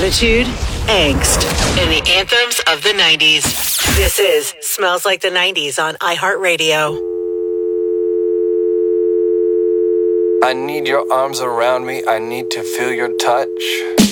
Attitude, angst, and the anthems of the 90s. This is Smells Like the 90s on iHeartRadio. I need your arms around me. I need to feel your touch.